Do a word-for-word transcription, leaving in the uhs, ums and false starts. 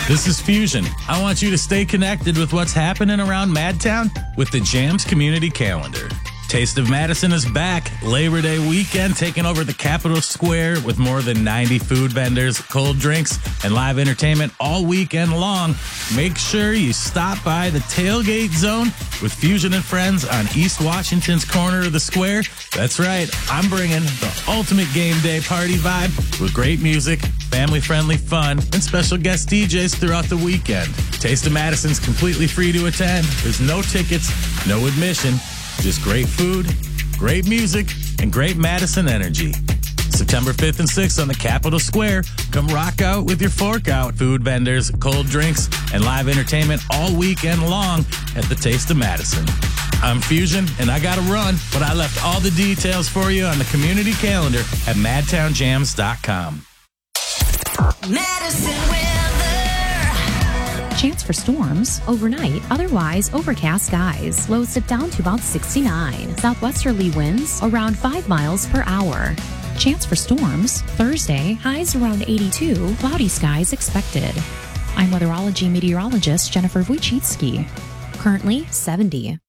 This is Fusion. I want you to stay connected with what's happening around Madtown with the Jams Community Calendar. Taste of Madison is back. Labor Day weekend taking over the Capitol Square with more than ninety food vendors, cold drinks, and live entertainment all weekend long. Make sure you stop by the Tailgate Zone with Fusion and Friends on East Washington's corner of the square. That's right, I'm bringing the ultimate game day party vibe with great music, family-friendly fun, and special guest D Js throughout the weekend. Taste of Madison's completely free to attend. There's no tickets, no admission. Just great food, great music, and great Madison energy. September fifth and sixth on the Capitol Square. Come rock out with your fork out. Food vendors, cold drinks, and live entertainment all weekend long at the Taste of Madison. I'm Fusion, and I got to run, but I left all the details for you on the community calendar at madtown jams dot com. Madison weather. Chance for storms overnight, otherwise overcast skies. Lows dip down to about sixty-nine. Southwesterly winds around five miles per hour. Chance for storms Thursday, highs around eighty-two. Cloudy skies expected. I'm weatherology meteorologist Jennifer Wojcicki. Currently seventy.